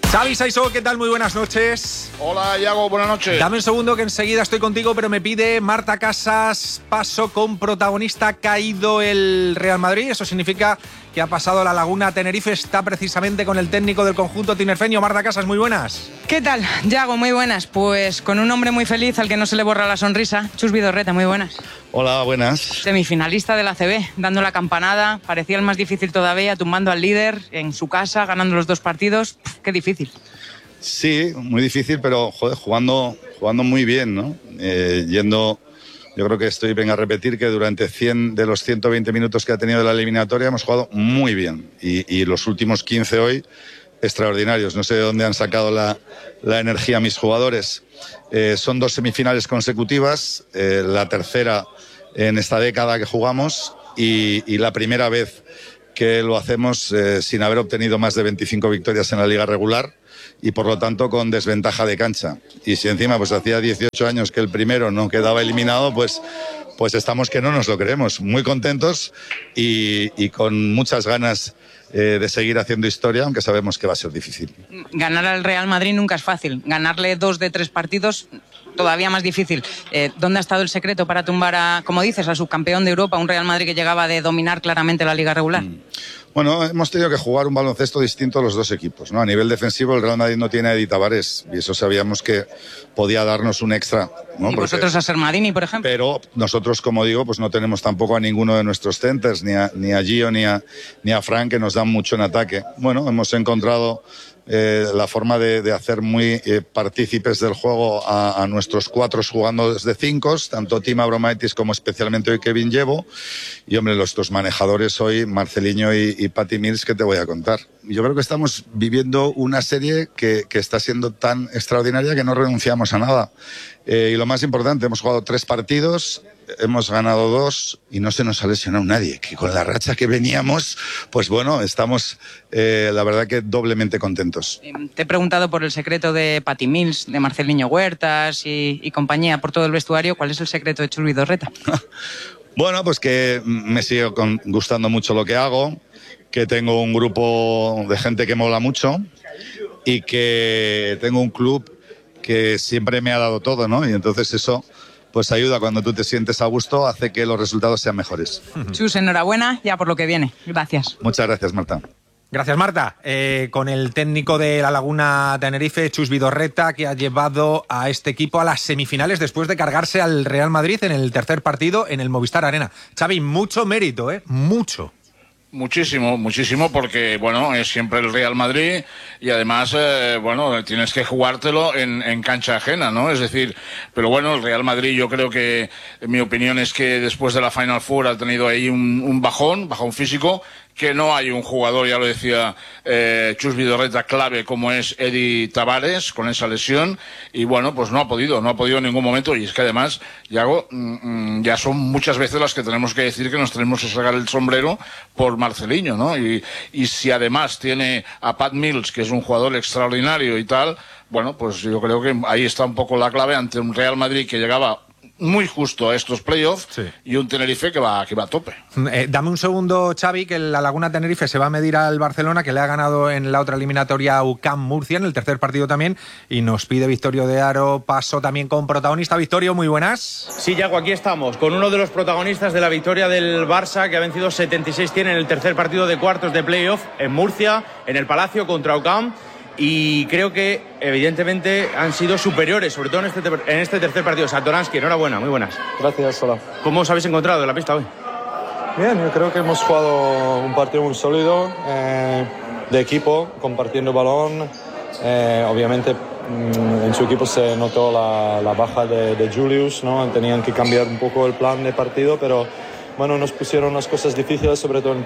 Xavi Saisó, ¿qué tal? Muy buenas noches. Hola, Iago, buenas noches. Dame un segundo que enseguida estoy contigo, pero me pide Marta Casas paso con protagonista. Ha caído el Real Madrid, eso significa que ha pasado la Laguna Tenerife, está precisamente con el técnico del conjunto tinerfeño. Marta Casas, muy buenas. ¿Qué tal, Iago? Muy buenas. Pues con un hombre muy feliz al que no se le borra la sonrisa, Chus Vidorreta, muy buenas. Hola, buenas. Semifinalista de la ACB, dando la campanada, parecía el más difícil todavía, tumbando al líder en su casa, ganando los 2 partidos. Qué difícil. Sí, muy difícil, pero joder, jugando muy bien, ¿no? Yo creo que venga a repetir que durante 100 de los 120 minutos que ha tenido la eliminatoria hemos jugado muy bien. Y los últimos 15 hoy, extraordinarios. No sé de dónde han sacado la energía mis jugadores. Son 2 semifinales consecutivas, la tercera en esta década que jugamos y la primera vez que lo hacemos sin haber obtenido más de 25 victorias en la liga regular y por lo tanto con desventaja de cancha. Y si encima pues hacía 18 años que el primero no quedaba eliminado, pues estamos que no nos lo creemos. Muy contentos y con muchas ganas de seguir haciendo historia, aunque sabemos que va a ser difícil. Ganar al Real Madrid nunca es fácil. Ganarle 2 de 3 partidos, todavía más difícil. ¿Dónde ha estado el secreto para tumbar como dices, al subcampeón de Europa, un Real Madrid que llegaba de dominar claramente la liga regular? Bueno, hemos tenido que jugar un baloncesto distinto a los 2 equipos, ¿no? A nivel defensivo, el Real Madrid no tiene a Edi Tavares y eso sabíamos que podía darnos un extra, ¿no? Y vosotros a Sermadini, por ejemplo. Pero nosotros, como digo, pues no tenemos tampoco a ninguno de nuestros centers, ni a Gio ni a Frank, que nos dan mucho en ataque. Bueno, hemos encontrado la forma de hacer muy partícipes del juego a nuestros 4 jugando desde 5, tanto Tim Abromaitis como especialmente hoy Kevin Llevo. Y hombre, los 2 manejadores hoy, Marceliño y Patty Mills, que te voy a contar. Yo creo que estamos viviendo una serie que está siendo tan extraordinaria que no renunciamos a nada. Y lo más importante, hemos jugado 3 partidos, hemos ganado 2 y no se nos ha lesionado nadie. Que con la racha que veníamos, pues bueno, estamos la verdad que doblemente contentos. Te he preguntado por el secreto de Patty Mills, de Marceliño Huertas y compañía, por todo el vestuario. ¿Cuál es el secreto de Chus Vidorreta? Bueno, pues que me sigue gustando mucho lo que hago, que tengo un grupo de gente que mola mucho y que tengo un club que siempre me ha dado todo, ¿no? Y entonces eso pues ayuda cuando tú te sientes a gusto, hace que los resultados sean mejores. Chus, enhorabuena ya por lo que viene. Gracias. Muchas gracias, Marta. Gracias, Marta. Con el técnico de la Laguna Tenerife, Chus Vidorreta, que ha llevado a este equipo a las semifinales después de cargarse al Real Madrid en el tercer partido en el Movistar Arena. Xavi, mucho mérito, mucho. Muchísimo, porque, bueno, es siempre el Real Madrid y además, bueno, tienes que jugártelo en cancha ajena, ¿no? Es decir, pero bueno, el Real Madrid yo creo que, en mi opinión, es que después de la Final Four ha tenido ahí un bajón físico, que no hay un jugador, ya lo decía Chus Vidorreta, clave como es Edi Tavares, con esa lesión, y bueno, pues no ha podido en ningún momento, y es que además, Iago, ya son muchas veces las que tenemos que decir que nos tenemos que sacar el sombrero por Marceliño, ¿no? Y si además tiene a Pat Mills, que es un jugador extraordinario y tal, bueno, pues yo creo que ahí está un poco la clave ante un Real Madrid que llegaba muy justo a estos playoffs, sí, y un Tenerife que va a tope. Dame un segundo, Xavi, que la Laguna Tenerife se va a medir al Barcelona, que le ha ganado en la otra eliminatoria UCAM Murcia, en el tercer partido también, y nos pide Victorio de Aro paso también con protagonista. Victorio, muy buenas. Sí, Iago, aquí estamos, con uno de los protagonistas de la victoria del Barça, que ha vencido 76-100 en el tercer partido de cuartos de playoff en Murcia, en el Palacio contra UCAM. Y creo que, evidentemente, han sido superiores, sobre todo en este tercer partido. Satoransky, enhorabuena, muy buenas. Gracias, hola. ¿Cómo os habéis encontrado en la pista hoy? Bien, yo creo que hemos jugado un partido muy sólido, de equipo, compartiendo balón. Obviamente, en su equipo se notó la baja de Julius, ¿no? Tenían que cambiar un poco el plan de partido, pero bueno, nos pusieron unas cosas difíciles, sobre todo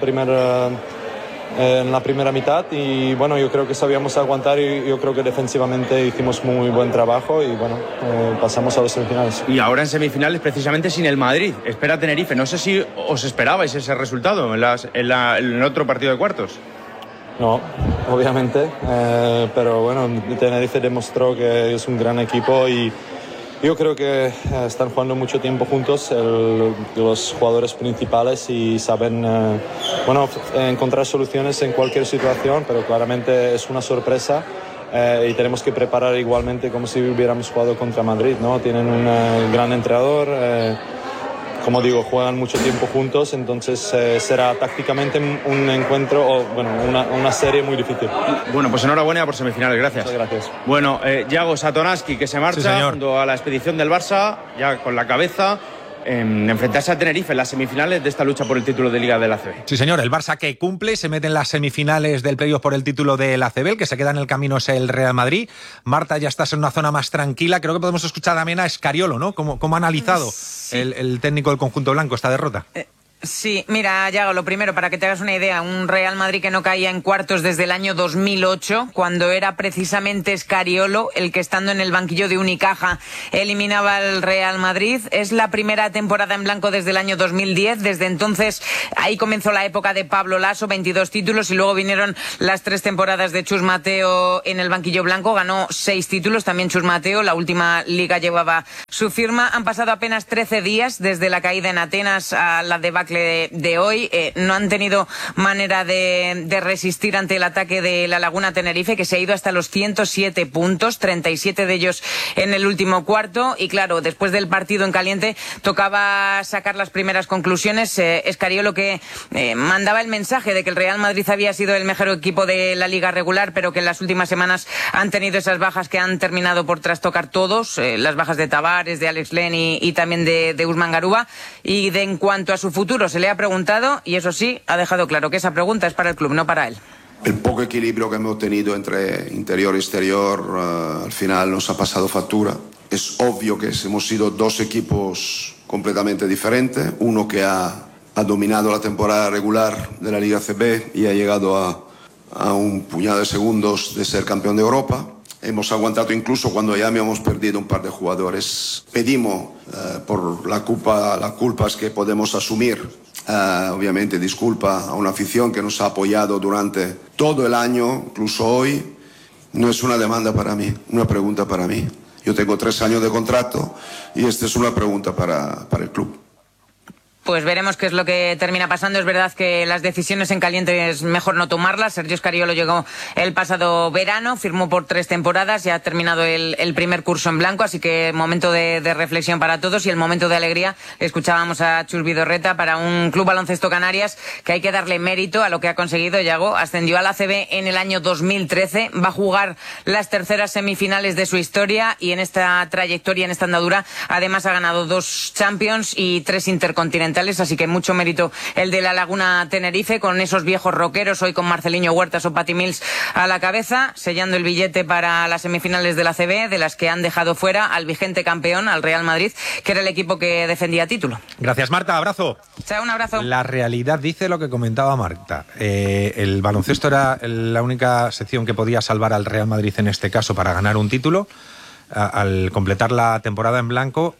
en la primera mitad, y bueno, yo creo que sabíamos aguantar y yo creo que defensivamente hicimos muy buen trabajo y bueno, pasamos a los semifinales. Y ahora en semifinales precisamente sin el Madrid, espera Tenerife. No sé si os esperabais ese resultado en el otro partido de cuartos. No, obviamente, pero bueno, Tenerife demostró que es un gran equipo y yo creo que están jugando mucho tiempo juntos los jugadores principales y saben encontrar soluciones en cualquier situación, pero claramente es una sorpresa y tenemos que preparar igualmente como si hubiéramos jugado contra Madrid, ¿no? Tienen un gran entrenador, como digo, juegan mucho tiempo juntos, entonces será tácticamente un encuentro, o bueno, una serie muy difícil. Bueno, pues enhorabuena por semifinales, gracias. Muchas gracias. Bueno, Yago Satoranski, que se marcha junto a la expedición del Barça, ya con la cabeza, enfrentarse a Tenerife en las semifinales de esta lucha por el título de Liga del ACB. Sí, señor, el Barça que cumple, se mete en las semifinales del playoff por el título del ACB, el que se queda en el camino es el Real Madrid. Marta, ya estás en una zona más tranquila, creo que podemos escuchar también a Scariolo, ¿no? ¿Cómo ha analizado el técnico del conjunto blanco esta derrota? Sí, mira, Yago, lo primero, para que te hagas una idea, un Real Madrid que no caía en cuartos desde el año 2008, cuando era precisamente Scariolo el que, estando en el banquillo de Unicaja, eliminaba al Real Madrid. Es la primera temporada en blanco desde el año 2010. Desde entonces, ahí comenzó la época de Pablo Laso, 22 títulos, y luego vinieron las 3 temporadas de Chus Mateo en el banquillo blanco. Ganó 6 títulos, también Chus Mateo. La última liga llevaba su firma. Han pasado apenas 13 días desde la caída en Atenas a la debacle de hoy. No han tenido manera de resistir ante el ataque de la Laguna Tenerife, que se ha ido hasta los 107 puntos, 37 de ellos en el último cuarto. Y claro, después del partido en caliente tocaba sacar las primeras conclusiones. Scariolo, que mandaba el mensaje de que el Real Madrid había sido el mejor equipo de la liga regular, pero que en las últimas semanas han tenido esas bajas que han terminado por trastocar todos, las bajas de Tavares, de Alex Len y también de Usman Garuba. Y en cuanto a su futuro, se le ha preguntado, y eso sí, ha dejado claro que esa pregunta es para el club, no para él. El poco equilibrio que hemos tenido entre interior y exterior al final nos ha pasado factura. Es obvio que hemos sido 2 equipos completamente diferentes, uno que ha dominado la temporada regular de la Liga CB y ha llegado a un puñado de segundos de ser campeón de Europa. Hemos aguantado incluso cuando ya habíamos perdido un par de jugadores. Pedimos por las culpas que podemos asumir. Obviamente disculpa a una afición que nos ha apoyado durante todo el año, incluso hoy. No es una demanda para mí, una pregunta para mí. Yo tengo 3 años de contrato y esta es una pregunta para el club. Pues veremos qué es lo que termina pasando. Es verdad que las decisiones en caliente es mejor no tomarlas. Sergio Scariolo llegó el pasado verano, firmó por 3 temporadas y ha terminado el primer curso en blanco, así que momento de reflexión para todos y el momento de alegría. Escuchábamos a Chus Vidorreta para un Club Baloncesto Canarias que hay que darle mérito a lo que ha conseguido. Yago ascendió al ACB en el año 2013, va a jugar las terceras semifinales de su historia y en esta trayectoria, en esta andadura, además ha ganado 2 Champions y 3 Intercontinentales. Así que mucho mérito el de la Laguna Tenerife, con esos viejos rockeros, hoy con Marceliño Huertas o Patty Mills a la cabeza, sellando el billete para las semifinales de la ACB, de las que han dejado fuera al vigente campeón, al Real Madrid, que era el equipo que defendía título. Gracias, Marta, abrazo. Chao, un abrazo. La realidad dice lo que comentaba Marta. El baloncesto era la única sección que podía salvar al Real Madrid en este caso para ganar un título. Al completar la temporada en blanco,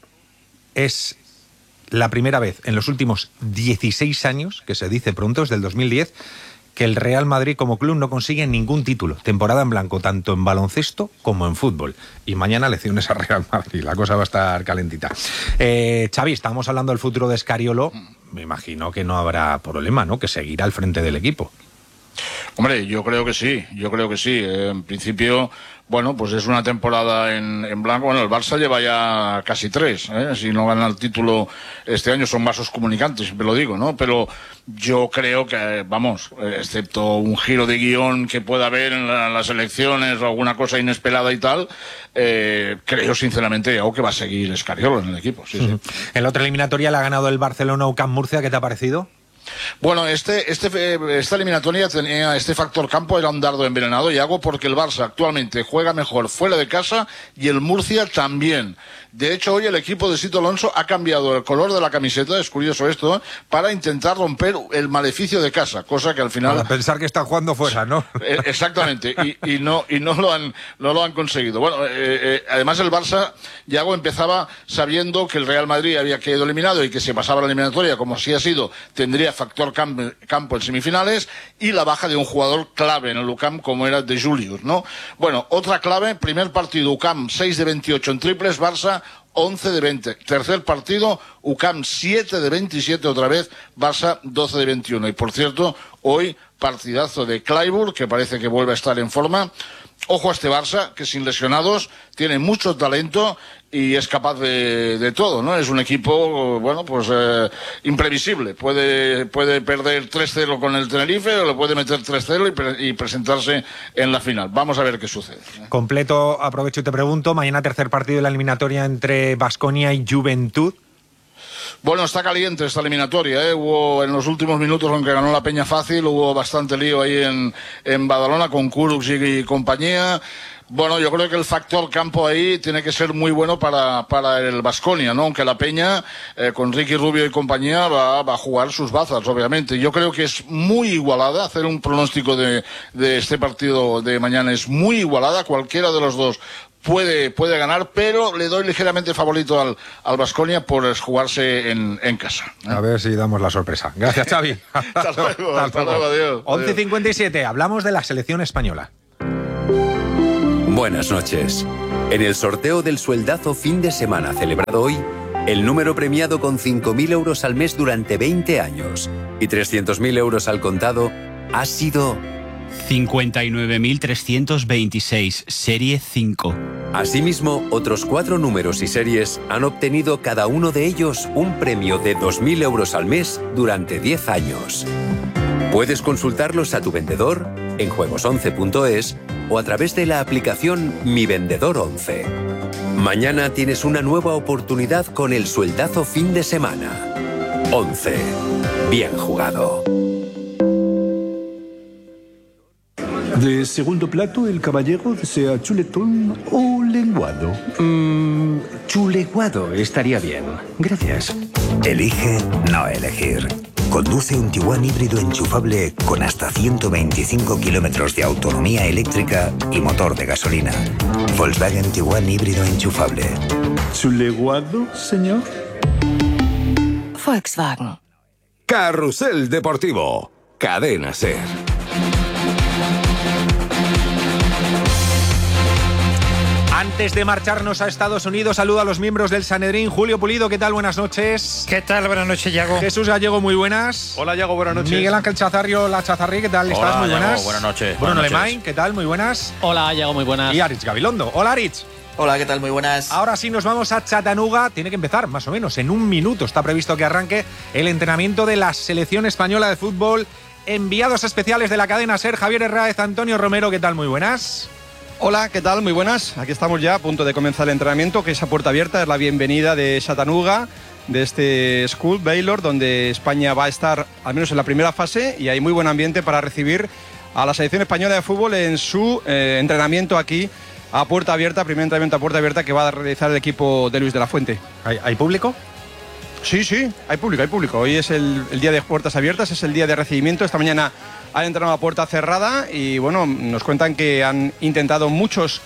es la primera vez en los últimos 16 años, que se dice pronto, desde el 2010, que el Real Madrid como club no consigue ningún título. Temporada en blanco, tanto en baloncesto como en fútbol. Y mañana elecciones a Real Madrid. La cosa va a estar calentita. Xavi, estábamos hablando del futuro de Scariolo. Me imagino que no habrá problema, ¿no? Que seguirá al frente del equipo. Hombre, yo creo que sí. En principio, bueno, pues es una temporada en blanco. Bueno, el Barça lleva ya casi 3, ¿eh? Si no gana el título este año son vasos comunicantes, siempre lo digo, ¿no? Pero yo creo que, vamos, excepto un giro de guión que pueda haber en las elecciones o alguna cosa inesperada y tal, creo sinceramente que va a seguir Scariolo en el equipo. Sí, sí. En la otra eliminatoria le ha ganado el Barcelona UCAM Murcia. ¿Qué te ha parecido? Bueno, esta eliminatoria tenía este factor campo, era un dardo envenenado, y hago porque el Barça actualmente juega mejor fuera de casa y el Murcia también. De hecho, hoy el equipo de Sito Alonso ha cambiado el color de la camiseta, es curioso esto, para intentar romper el maleficio de casa, cosa que al final... Para pensar que están jugando fuera, ¿no? Exactamente, y no lo han conseguido. Bueno, además el Barça, Yago, empezaba sabiendo que el Real Madrid había quedado eliminado y que si pasaba la eliminatoria, como así ha sido, tendría factor campo en semifinales, y la baja de un jugador clave en el UCAM como era de Julius, ¿no? Bueno, otra clave, primer partido UCAM 6 de 28 en triples, Barça 11 de 20. Tercer partido, UCAM 7 de 27 otra vez, Barça 12 de 21. Y por cierto, hoy partidazo de Clyburn, que parece que vuelve a estar en forma, ojo a este Barça, que sin lesionados tiene mucho talento y es capaz de todo, ¿no? Es un equipo, bueno, pues imprevisible. Puede perder 3-0 con el Tenerife o le puede meter 3-0 y presentarse en la final. Vamos a ver qué sucede. Completo, aprovecho y te pregunto, mañana tercer partido de la eliminatoria entre Baskonia y Juventud. Bueno, está caliente esta eliminatoria, ¿eh? Hubo en los últimos minutos, aunque ganó la Peña fácil, hubo bastante lío ahí en Badalona con Kurucs y compañía. Bueno, yo creo que el factor campo ahí tiene que ser muy bueno para el Baskonia, ¿no? Aunque la Peña, con Ricky Rubio y compañía, va a jugar sus bazas, obviamente. Yo creo que es muy igualada. Hacer un pronóstico de este partido de mañana es muy igualada. Cualquiera de los dos puede ganar, pero le doy ligeramente favorito al Baskonia por jugarse en casa. A ver si damos la sorpresa. Gracias, Xavi. Hasta luego, adiós. 11:57, hablamos de la selección española. Buenas noches. En el sorteo del sueldazo fin de semana celebrado hoy, el número premiado con 5.000 euros al mes durante 20 años y 300.000 euros al contado ha sido 59.326, serie 5. Asimismo, otros 4 números y series han obtenido cada uno de ellos un premio de 2.000 euros al mes durante 10 años. Puedes consultarlos a tu vendedor en juegos11.es o a través de la aplicación Mi Vendedor 11. Mañana tienes una nueva oportunidad con el sueldazo fin de semana. 11. Bien jugado. De segundo plato, el caballero desea chuletón o lenguado. Chuleguado estaría bien. Gracias. Elige no elegir. Conduce un Tiguan híbrido enchufable con hasta 125 kilómetros de autonomía eléctrica y motor de gasolina. Volkswagen Tiguan híbrido enchufable. ¿Chuleguado, señor? Volkswagen. Carrusel Deportivo. Cadena SER. Antes de marcharnos a Estados Unidos, saludo a los miembros del Sanedrín. Julio Pulido, ¿qué tal? Buenas noches. ¿Qué tal? Buenas noches, Yago. Jesús Gallego, muy buenas. Hola, Yago, buenas noches. Miguel Ángel Chazarrio, la Chazarrí, ¿qué tal? ¿Estás? Muy buenas. Yago, buenas noches. Bruno Lemain, ¿qué tal? Muy buenas. Hola, Yago, muy buenas. Y Aritz Gabilondo. Hola, Aritz. Hola, ¿qué tal? Muy buenas. Ahora sí nos vamos a Chattanooga. Tiene que empezar, más o menos, en un minuto. Está previsto que arranque el entrenamiento de la selección española de fútbol. Enviados especiales de la cadena SER, Javier Herráez, Antonio Romero, ¿qué tal? Muy buenas. Hola, ¿qué tal? Muy buenas. Aquí estamos ya a punto de comenzar el entrenamiento, que es a puerta abierta, es la bienvenida de Chattanooga, de este School Baylor, donde España va a estar al menos en la primera fase y hay muy buen ambiente para recibir a la selección española de fútbol en su entrenamiento aquí a puerta abierta, primer entrenamiento a puerta abierta que va a realizar el equipo de Luis de la Fuente. ¿Hay público? Sí, hay público. Hoy es el día de puertas abiertas, es el día de recibimiento. Esta mañana han entrado a puerta cerrada y bueno, nos cuentan que han intentado muchos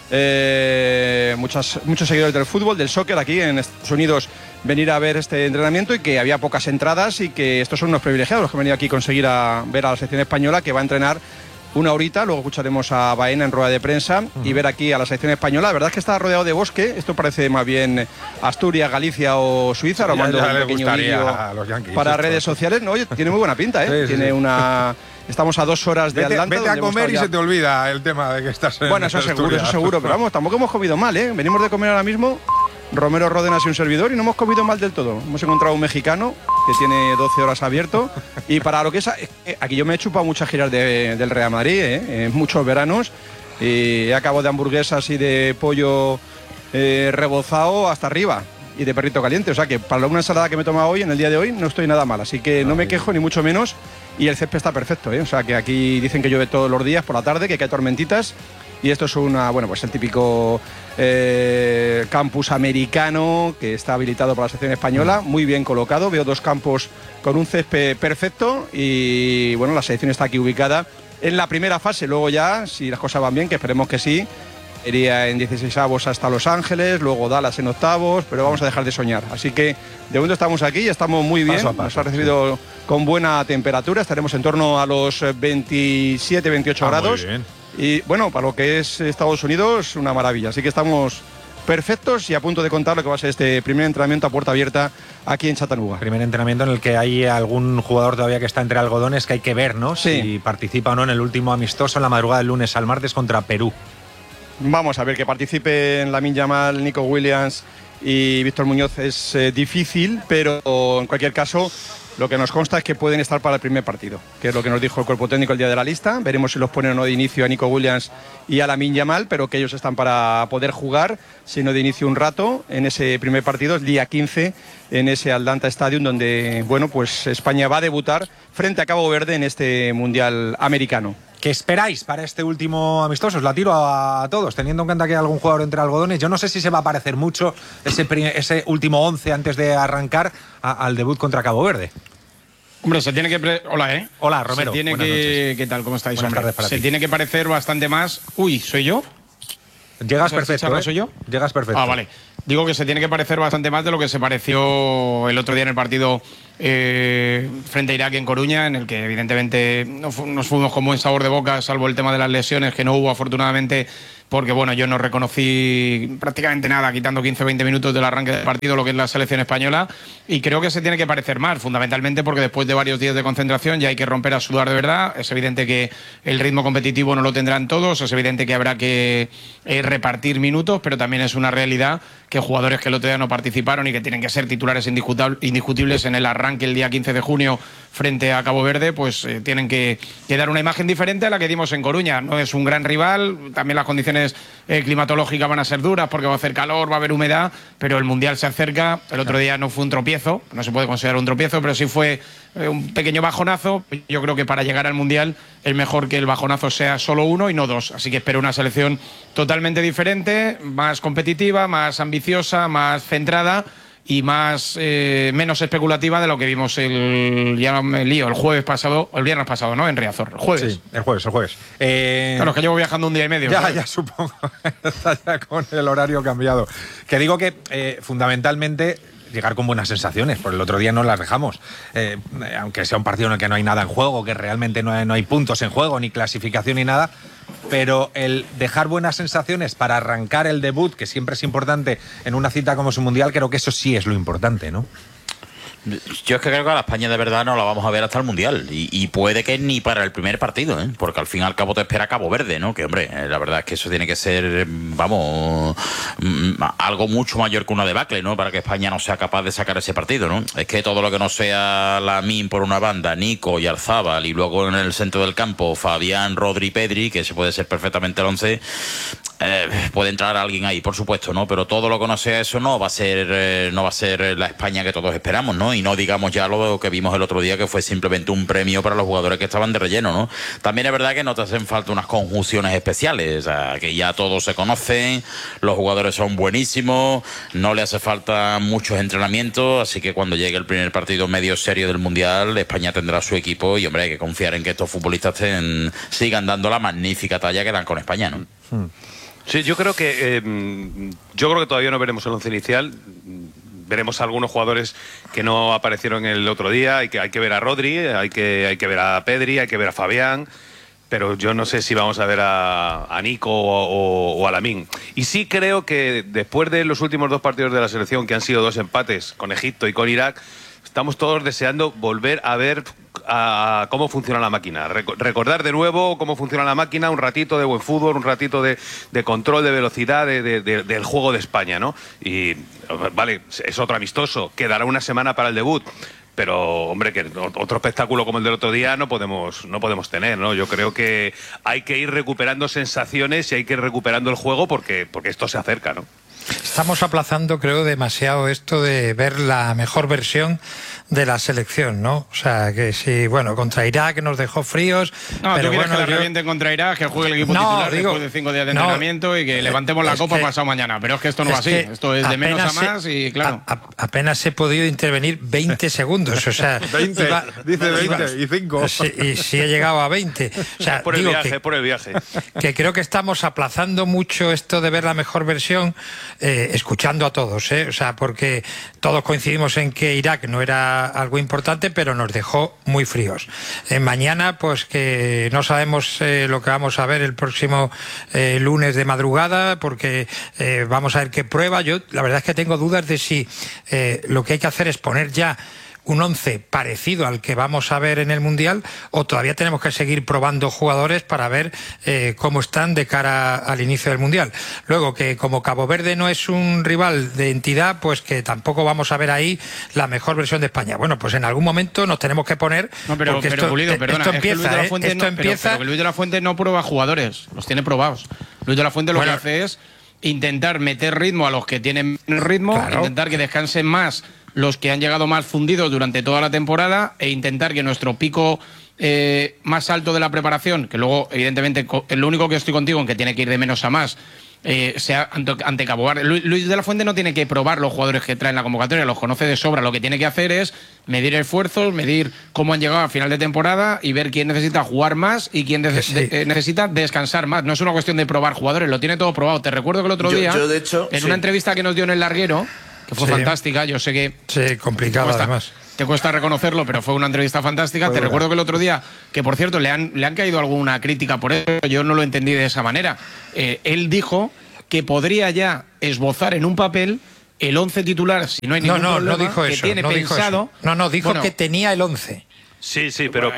seguidores del fútbol, del soccer aquí en Estados Unidos venir a ver este entrenamiento y que había pocas entradas y que estos son unos privilegiados los que han venido aquí a conseguir a ver a la selección española, que va a entrenar una horita. Luego escucharemos a Baena en rueda de prensa y ver aquí a la selección española. La verdad es que está rodeado de bosque. Esto parece más bien Asturias, Galicia o Suiza. Lo mando un pequeño vídeo para redes sociales. No, oye, tiene muy buena pinta, ¿eh? Sí, tiene una... Estamos a 2 horas de Atlanta. Vete a comer y se te olvida el tema de que estás en Bueno, eso seguro. Pero vamos, tampoco hemos comido mal, ¿eh? Venimos de comer ahora mismo Romero Ródenas y un servidor y no hemos comido mal del todo. Hemos encontrado un mexicano que tiene 12 horas abierto y para lo que es... Aquí yo me he chupado muchas giras del Real Madrid, en muchos veranos, y he acabado de hamburguesas y de pollo rebozado hasta arriba y de perrito caliente. O sea que para una ensalada que me he tomado hoy, en el día de hoy, no estoy nada mal. Así que no me quejo ni mucho menos y el césped está perfecto, ¿eh? O sea que aquí dicen que llueve todos los días por la tarde, que cae tormentitas. Y esto es pues el típico campus americano que está habilitado para la selección española, muy bien colocado. Veo 2 campos con un césped perfecto y bueno, la selección está aquí ubicada en la primera fase. Luego ya, si las cosas van bien, que esperemos que sí, iría en 16avos hasta Los Ángeles, luego Dallas en octavos, pero vamos a dejar de soñar. Así que de momento estamos aquí, ya estamos muy bien, nos ha recibido con buena temperatura, estaremos en torno a los 27, 28 grados. Muy bien. Y bueno, para lo que es Estados Unidos, una maravilla. Así que estamos perfectos y a punto de contar lo que va a ser este primer entrenamiento a puerta abierta aquí en Chattanooga. Primer entrenamiento en el que hay algún jugador todavía que está entre algodones que hay que ver, ¿no? Sí. Si participa o no en el último amistoso en la madrugada del lunes al martes contra Perú. Vamos a ver, que participen Lamine Yamal, Nico Williams y Víctor Muñoz es difícil, pero en cualquier caso lo que nos consta es que pueden estar para el primer partido, que es lo que nos dijo el cuerpo técnico el día de la lista. Veremos si los ponen o no de inicio a Nico Williams y a Lamine Yamal, pero que ellos están para poder jugar, si no de inicio un rato, en ese primer partido, el día 15, en ese Atlanta Stadium, donde bueno, pues España va a debutar frente a Cabo Verde en este Mundial americano. ¿Qué esperáis para este último amistoso? Os la tiro a todos, teniendo en cuenta que hay algún jugador entre algodones. Yo no sé si se va a parecer mucho ese último 11 antes de arrancar al debut contra Cabo Verde. Hombre, se tiene que... Hola, Hola, Romero. Se tiene Buenas noches. ¿Qué tal? ¿Cómo estáis, Buenas hombre? tardes para Se ti. tiene que parecer bastante más... Uy, ¿soy yo? Llegas perfecto, ¿eh? ¿Soy yo? Llegas perfecto. Ah, vale. Digo que se tiene que parecer bastante más de lo que se pareció el otro día en el partido frente a Irak en Coruña, en el que evidentemente nos fuimos con buen sabor de boca, salvo el tema de las lesiones, que no hubo afortunadamente, porque bueno, yo no reconocí prácticamente nada, quitando 15 o 20 minutos del arranque del partido, lo que es la selección española, y creo que se tiene que parecer más, fundamentalmente porque después de varios días de concentración ya hay que romper a sudar de verdad. Es evidente que el ritmo competitivo no lo tendrán todos, es evidente que habrá que repartir minutos, pero también es una realidad que jugadores que el otro día no participaron y que tienen que ser titulares indiscutibles en el arranque el día 15 de junio frente a Cabo Verde, pues tienen que dar una imagen diferente a la que dimos en Coruña. No es un gran rival, también las condiciones climatológicas van a ser duras porque va a hacer calor, va a haber humedad, pero el Mundial se acerca. El otro día no fue un tropiezo, no se puede considerar un tropiezo, pero sí fue un pequeño bajonazo. Yo creo que para llegar al Mundial es mejor que el bajonazo sea solo uno y no dos, así que espero una selección totalmente diferente, más competitiva, más ambiciosa, más centrada y menos especulativa de lo que vimos el jueves pasado, el viernes pasado, ¿no? En Riazor. El jueves. Sí, el jueves. Claro, es que llevo viajando un día y medio. Ya supongo. Está ya con el horario cambiado. Que digo que fundamentalmente llegar con buenas sensaciones, por el otro día no las dejamos, aunque sea un partido en el que no hay nada en juego, que realmente no hay puntos en juego, ni clasificación ni nada, pero el dejar buenas sensaciones para arrancar el debut, que siempre es importante en una cita como su Mundial, creo que eso sí es lo importante, ¿no? Yo es que creo que a la España de verdad no la vamos a ver hasta el Mundial y puede que ni para el primer partido, ¿eh? Porque al fin y al cabo te espera Cabo Verde, ¿no? Que hombre, la verdad es que eso tiene que ser, vamos, algo mucho mayor que una debacle, ¿no? Para que España no sea capaz de sacar ese partido, ¿no? Es que todo lo que no sea Lamine por una banda, Nico y Arzábal, y luego en el centro del campo Fabián, Rodri, Pedri, que se puede ser perfectamente el 11, puede entrar alguien ahí, por supuesto, ¿no? Pero todo lo que no sea eso no va a ser la España que todos esperamos, ¿no? Y no digamos ya lo que vimos el otro día, que fue simplemente un premio para los jugadores que estaban de relleno, ¿no? También es verdad que no te hacen falta unas conjunciones especiales, o sea, que ya todos se conocen, los jugadores son buenísimos, no le hace falta muchos entrenamientos, así que cuando llegue el primer partido medio serio del Mundial, España tendrá su equipo y, hombre, hay que confiar en que estos futbolistas sigan dando la magnífica talla que dan con España, ¿no? Sí, yo creo que todavía no veremos el once inicial. Veremos a algunos jugadores que no aparecieron el otro día. Hay que ver a Rodri, hay que ver a Pedri, hay que ver a Fabián. Pero yo no sé si vamos a ver a Nico o a Lamine. Y sí creo que después de los últimos dos partidos de la selección, que han sido dos empates con Egipto y con Irak, estamos todos deseando volver a ver a cómo funciona la máquina. Recordar de nuevo cómo funciona la máquina, un ratito de buen fútbol, un ratito de control de velocidad del juego de España, ¿no? Y vale, es otro amistoso, quedará una semana para el debut. Pero, hombre, que otro espectáculo como el del otro día no podemos tener, ¿no? Yo creo que hay que ir recuperando sensaciones y hay que ir recuperando el juego porque esto se acerca, ¿no? Estamos aplazando, creo, demasiado esto de ver la mejor versión de la selección, ¿no? O sea, que sí, bueno, contra Irak nos dejó fríos. No, pero tú quieres bueno, que la revienten contra Irak, que juegue el equipo titular después de 5 días de entrenamiento y que levantemos la copa pasado mañana. Pero es que esto no va así. Esto es de menos a más y claro. Apenas he podido intervenir 20 segundos. O sea, 20, dice 20 y 5. Y sí he llegado a 20. O sea, por el viaje. Que creo que estamos aplazando mucho esto de ver la mejor versión, escuchando a todos, o sea, porque todos coincidimos en que Irak no era algo importante, pero nos dejó muy fríos. Mañana, pues que no sabemos lo que vamos a ver el próximo lunes de madrugada, porque vamos a ver qué prueba. Yo la verdad es que tengo dudas de si lo que hay que hacer es poner ya un 11 parecido al que vamos a ver en el Mundial, o todavía tenemos que seguir probando jugadores para ver cómo están de cara al inicio del Mundial. Luego, que como Cabo Verde no es un rival de entidad, pues que tampoco vamos a ver ahí la mejor versión de España. Bueno, pues en algún momento nos tenemos que poner... No, pero Pulido, perdona, esto empieza, esto empieza... Pero Luis de la Fuente no prueba jugadores, los tiene probados. Luis de la Fuente lo que hace es intentar meter ritmo a los que tienen menos ritmo, intentar que descansen más los que han llegado más fundidos durante toda la temporada e intentar que nuestro pico más alto de la preparación, que luego evidentemente lo único que estoy contigo en que tiene que ir de menos a más, sea ante Cabo Verde. Luis de la Fuente no tiene que probar los jugadores que traen la convocatoria, los conoce de sobra. Lo que tiene que hacer es medir esfuerzos, medir cómo han llegado a final de temporada y ver quién necesita jugar más y quién necesita descansar más. No es una cuestión de probar jugadores, lo tiene todo probado. Te recuerdo que el otro día, de hecho, en una entrevista que nos dio en El Larguero, que fue fantástica, yo sé que... Sí, complicado además. Te cuesta reconocerlo, pero fue una entrevista fantástica. Te recuerdo que el otro día, que por cierto le han caído alguna crítica por eso, yo no lo entendí de esa manera. Él dijo que podría ya esbozar en un papel el 11 titular, si no hay ningún problema, no dijo que eso, tiene pensado. Dijo que tenía el 11. Sí, pero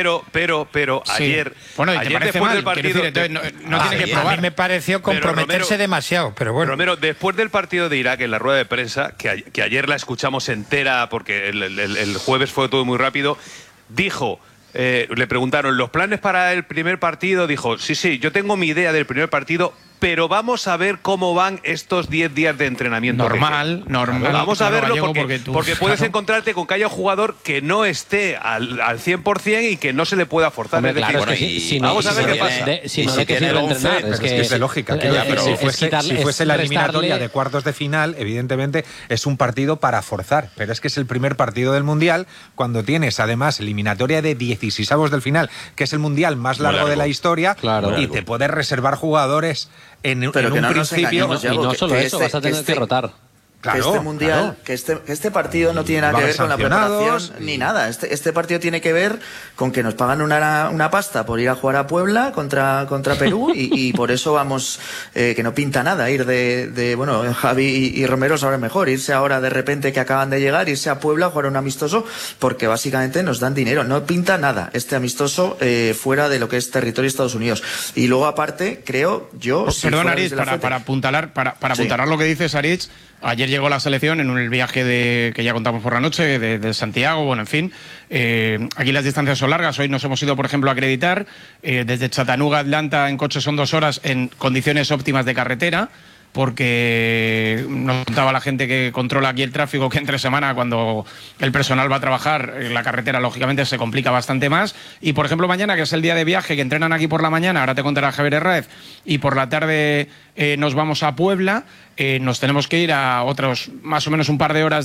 ayer, bueno, y te ayer parece después mal, del partido, decir, no tiene que probar. A mí me pareció comprometerse demasiado, pero bueno. Romero, después del partido de Irak, en la rueda de prensa, que ayer la escuchamos entera porque el jueves fue todo muy rápido, dijo, le preguntaron, ¿los planes para el primer partido? Dijo, sí, yo tengo mi idea del primer partido, pero vamos a ver cómo van estos 10 días de entrenamiento. Normal. Vamos a verlo porque puedes encontrarte con que haya un jugador que no esté al 100% y que no se le pueda forzar. Hombre, claro, vamos a ver qué pasa. Si no le quieren entrenar, es que es de lógica. Si fuese la eliminatoria de cuartos de final, evidentemente es un partido para forzar, pero es que es el primer partido del Mundial, cuando tienes además eliminatoria de 16avos del final, que es el Mundial más largo de la historia, y te puedes reservar jugadores pero que no nos engañemos, y no solo eso, vas a tener que rotar. Claro, este mundial, que este partido no tiene nada que ver con la preparación ni nada. Este partido tiene que ver con que nos pagan una pasta por ir a jugar a Puebla contra Perú y por eso vamos, que no pinta nada ir bueno, Javi y Romero saben mejor, irse ahora de repente que acaban de llegar, irse a Puebla a jugar un amistoso, porque básicamente nos dan dinero. No pinta nada este amistoso fuera de lo que es territorio de Estados Unidos. Y luego aparte, creo yo... Perdón, Aritz, para apuntalar lo que dices, Aritz. Ayer llegó la selección en un viaje que ya contamos por la noche, de Santiago, bueno, en fin. Aquí las distancias son largas. Hoy nos hemos ido, por ejemplo, a acreditar. Desde Chattanooga a Atlanta en coche son 2 horas en condiciones óptimas de carretera, porque nos contaba la gente que controla aquí el tráfico que entre semana, cuando el personal va a trabajar, la carretera lógicamente se complica bastante más. Y por ejemplo mañana, que es el día de viaje, que entrenan aquí por la mañana, ahora te contará Javier Herráez, y por la tarde nos vamos a Puebla. Nos tenemos que ir a otros más o menos un par de horas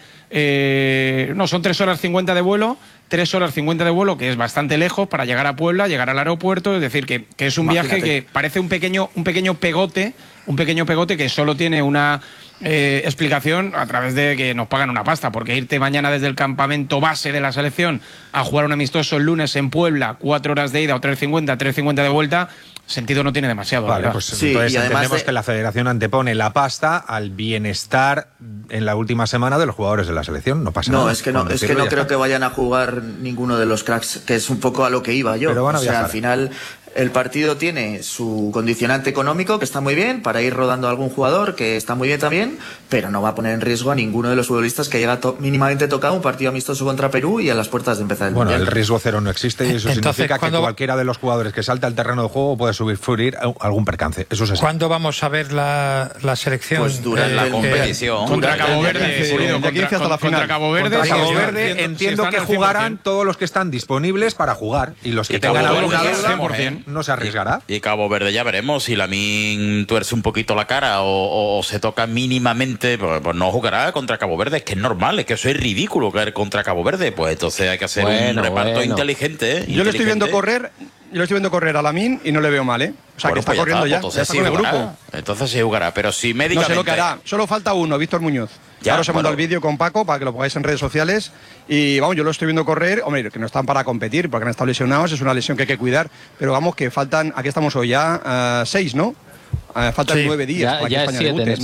son 3 horas 50 de vuelo, 3 horas 50 de vuelo, que es bastante lejos para llegar a Puebla, llegar al aeropuerto. Es decir, que es un viaje que parece un pequeño pegote que solo tiene una explicación a través de que nos pagan una pasta, porque irte mañana desde el campamento base de la selección a jugar un amistoso el lunes en Puebla, 4 horas de ida o 3.50 de vuelta, sentido no tiene demasiado. Vale, pues entonces entendemos que la federación antepone la pasta al bienestar en la última semana de los jugadores de la selección. No pasa nada. No, es que no creo que vayan a jugar ninguno de los cracks, que es un poco a lo que iba yo. Pero van a viajar. Al final el partido tiene su condicionante económico, que está muy bien, para ir rodando a algún jugador, que está muy bien también, pero no va a poner en riesgo a ninguno de los futbolistas que llega mínimamente tocado un partido amistoso contra Perú y a las puertas de empezar el Mundial. El riesgo cero no existe, y eso significa que cualquiera de los jugadores que salta al terreno de juego puede sufrir algún percance. Eso es así. ¿Cuándo vamos a ver la selección? Pues durante la competición. Contra Cabo Verde. Contra Cabo Verde. Entiendo que jugarán todos los que están disponibles para jugar, y los que tengan alguna duda no se arriesgará. Y Cabo Verde ya veremos si Lamine tuerce un poquito la cara o se toca mínimamente, pues no jugará contra Cabo Verde. Es que es normal, es que eso es ridículo caer contra Cabo Verde. Pues entonces hay que hacer un reparto inteligente. Yo lo estoy viendo correr a Lamine y no le veo mal, ¿eh? O sea, que está corriendo ya. Entonces sí jugará. Entonces sí jugará, pero si médicamente... No sé lo que hará. Solo falta uno, Víctor Muñoz. Ahora os he mandado el vídeo con Paco para que lo pongáis en redes sociales. Y vamos, yo lo estoy viendo correr. Hombre, que no están para competir porque han estado lesionados. Es una lesión que hay que cuidar. Pero vamos, que faltan... Aquí estamos hoy ya 6, ¿no? Faltan 9 días. Ya es 7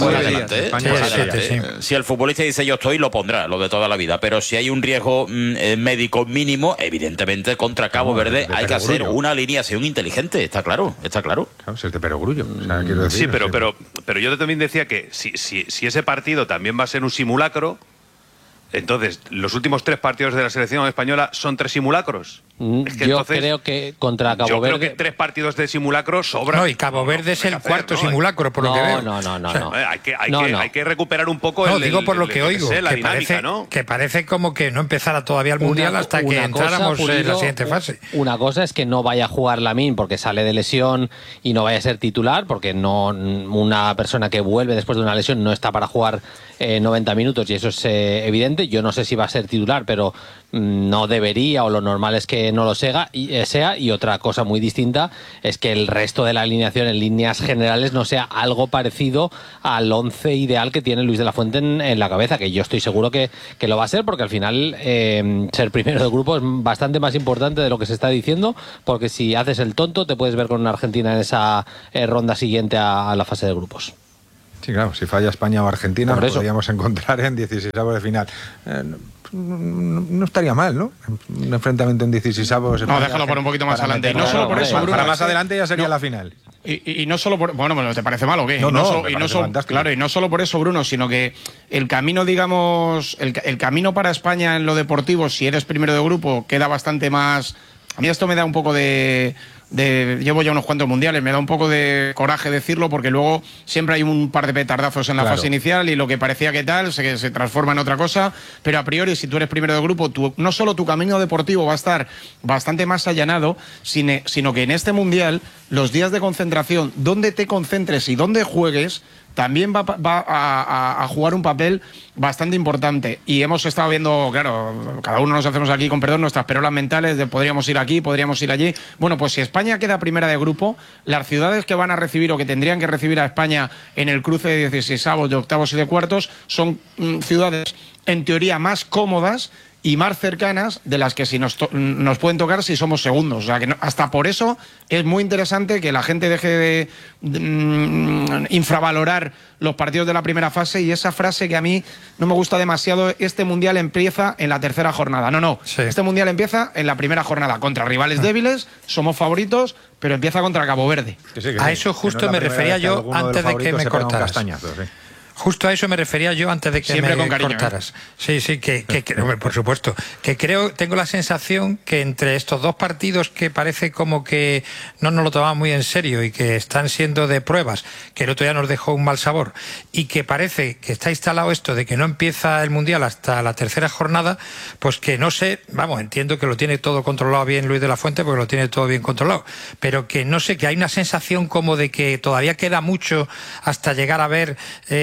Si el futbolista dice yo estoy, lo pondrá, lo de toda la vida. Pero si hay un riesgo médico mínimo, evidentemente contra Cabo Verde hay que hacer una alineación inteligente. Está claro. Claro, si es de perogrullo. O sea, quiero decir, sí, pero yo también decía que si ese partido también va a ser un simulacro, entonces los últimos 3 partidos de la selección española son 3 simulacros. Es que yo creo que contra Cabo Verde... Yo creo que 3 partidos de simulacro sobran. No, y Cabo Verde es el cuarto simulacro, por lo que veo. No. Hay que recuperar un poco digo por lo que oigo, la dinámica, ¿no? Que parece como que no empezara todavía el Mundial hasta que entráramos en la siguiente fase. Una cosa es que no vaya a jugar Lamine porque sale de lesión y no vaya a ser titular, porque no una persona que vuelve después de una lesión no está para jugar 90 minutos y eso es evidente. Yo no sé si va a ser titular, pero no debería, o lo normal es que no lo sea. Y otra cosa muy distinta es que el resto de la alineación en líneas generales no sea algo parecido al 11 ideal que tiene Luis de la Fuente en la cabeza, que yo estoy seguro que lo va a ser, porque al final ser primero del grupo es bastante más importante de lo que se está diciendo, porque si haces el tonto te puedes ver con una Argentina en esa ronda siguiente a la fase de grupos. Sí, claro, si falla España o Argentina nos podríamos encontrar en 16avos de final. No estaría mal, ¿no? Un enfrentamiento en 16avos. No, déjalo por un poquito más adelante. Y no solo por eso, Bruno. Para más adelante ya sería la final. Y no solo por... Bueno, ¿te parece mal o qué? Claro, y no solo por eso, Bruno, sino que el camino, digamos... El camino para España en lo deportivo, si eres primero de grupo, queda bastante más... A mí esto me da un poco de llevo ya unos cuantos mundiales, me da un poco de coraje decirlo, porque luego siempre hay un par de petardazos en la fase inicial y lo que parecía que tal se transforma en otra cosa, pero a priori si tú eres primero de grupo, no solo tu camino deportivo va a estar bastante más allanado, sino que en este mundial los días de concentración, donde te concentres y donde juegues, también va a jugar un papel bastante importante. Y hemos estado viendo, claro, cada uno nos hacemos aquí, con perdón, nuestras perolas mentales de podríamos ir aquí, podríamos ir allí. Bueno, pues si España queda primera de grupo, las ciudades que van a recibir o que tendrían que recibir a España en el cruce de 16avos, de octavos y de cuartos son ciudades en teoría más cómodas y más cercanas de las que si nos pueden tocar si somos segundos. O sea, que hasta por eso es muy interesante que la gente deje de infravalorar los partidos de la primera fase, y esa frase que a mí no me gusta demasiado: este mundial empieza en la tercera jornada. No, sí. Este mundial empieza en la primera jornada, contra rivales débiles, somos favoritos, pero empieza contra Cabo Verde. A eso justo me refería yo antes de que me cortaras. Justo a eso me refería yo antes de que siempre me con cariño, cortaras. Sí, que por supuesto. Que tengo la sensación que entre estos dos partidos que parece como que no nos lo tomamos muy en serio y que están siendo de pruebas, que el otro día nos dejó un mal sabor, y que parece que está instalado esto de que no empieza el Mundial hasta la tercera jornada, pues que no sé, entiendo que lo tiene todo controlado bien Luis de la Fuente, porque lo tiene todo bien controlado, pero que no sé, que hay una sensación como de que todavía queda mucho hasta llegar a ver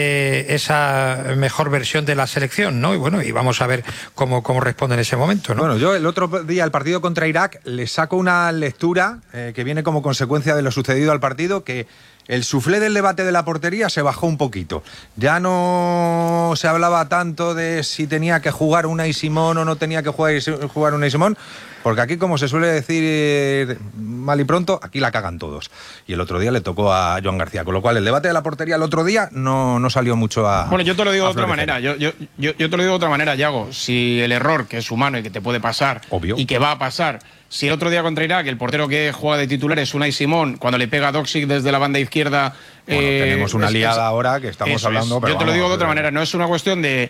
esa mejor versión de la selección, ¿no? Y vamos a ver cómo responde en ese momento, ¿no? Bueno, yo el otro día, el partido contra Irak, le saco una lectura que viene como consecuencia de lo sucedido al partido, que el suflé del debate de la portería se bajó un poquito. Ya no se hablaba tanto de si tenía que jugar Unai Simón o no tenía que jugar Unai Simón, porque aquí, como se suele decir mal y pronto, aquí la cagan todos. Y el otro día le tocó a Joan García, con lo cual el debate de la portería el otro día no salió mucho a... Bueno, yo te lo digo de otra manera. Yo te lo digo de otra manera, Yago. Si el error, que es humano y que te puede pasar, obvio, y que va a pasar... Si el otro día contra Irak el portero que juega de titular es Unai Simón, cuando le pega a Doxic desde la banda izquierda... Bueno, tenemos una liada ahora que estamos hablando... Pero yo te lo digo de otra manera, no es una cuestión de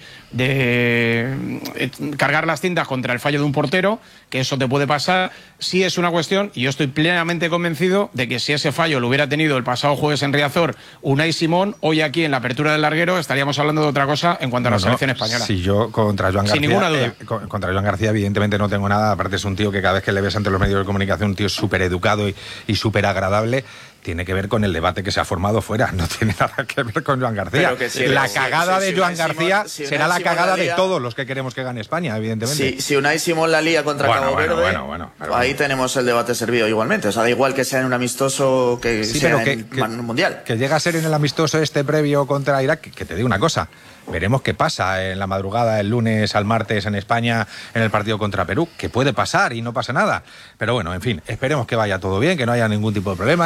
cargar las cintas contra el fallo de un portero, que eso te puede pasar. Sí es una cuestión, y yo estoy plenamente convencido de que si ese fallo lo hubiera tenido el pasado jueves en Riazor Unai Simón, hoy aquí en la apertura del larguero estaríamos hablando de otra cosa en cuanto a la selección española. Si yo contra Joan García... Sin ninguna duda. Contra Joan García evidentemente no tengo nada, aparte es un tío que cada vez que le ves ante los medios de comunicación, un tío súper educado y súper agradable. Tiene que ver con el debate que se ha formado fuera, no tiene nada que ver con Joan García. La cagada de Joan García será la cagada de todos los que queremos que gane España, evidentemente. Si Unai Simón la lía contra Cabo Verde, ahí tenemos el debate servido igualmente. O sea, da igual que sea en un amistoso que sea en un mundial. Que llega a ser en el amistoso previo contra Irak, que te digo una cosa. Veremos qué pasa en la madrugada, el lunes al martes en España, en el partido contra Perú, que puede pasar y no pasa nada. Pero bueno, en fin, esperemos que vaya todo bien, que no haya ningún tipo de problema y que no hablemos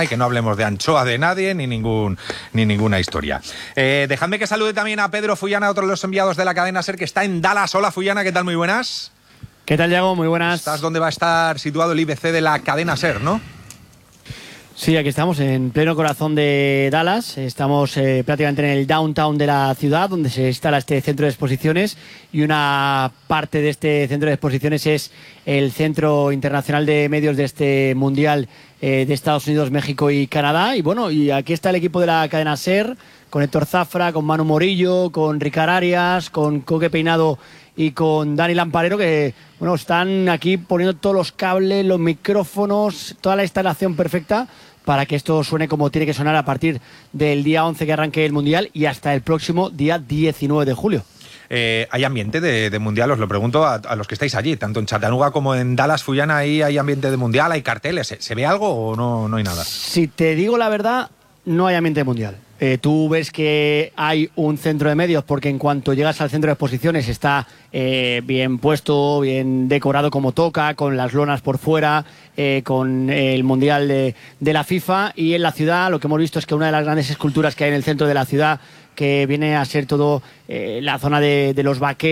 sabemos de anchoa de nadie ni ninguna historia. Dejadme que salude también a Pedro Fullana, otro de los enviados de la cadena SER, que está en Dallas. Hola, Fullana, ¿qué tal? Muy buenas. ¿Qué tal, Diego? Muy buenas. Estás donde va a estar situado el IBC de la cadena SER, ¿no? Sí, aquí estamos en pleno corazón de Dallas. Estamos prácticamente en el downtown de la ciudad, donde se instala este centro de exposiciones, y una parte de este centro de exposiciones es el Centro Internacional de Medios de este Mundial de Estados Unidos, México y Canadá. Y bueno, y aquí está el equipo de la cadena SER, con Héctor Zafra, con Manu Morillo, con Ricard Arias, con Coque Peinado y con Dani Lamparero, que bueno, están aquí poniendo todos los cables, los micrófonos, toda la instalación perfecta para que esto suene como tiene que sonar a partir del día 11 que arranque el Mundial y hasta el próximo día 19 de julio. ¿Hay ambiente de Mundial? Os lo pregunto a los que estáis allí, tanto en Chattanooga como en Dallas, Fullana. ¿Ahí hay ambiente de Mundial? ¿Hay carteles? ¿Se ve algo o no hay nada? Si te digo la verdad, no hay ambiente mundial. Tú ves que hay un centro de medios porque en cuanto llegas al centro de exposiciones está bien puesto, bien decorado como toca, con las lonas por fuera, con el Mundial de la FIFA. Y en la ciudad lo que hemos visto es que una de las grandes esculturas que hay en el centro de la ciudad, que viene a ser todo la zona de los vaqueros,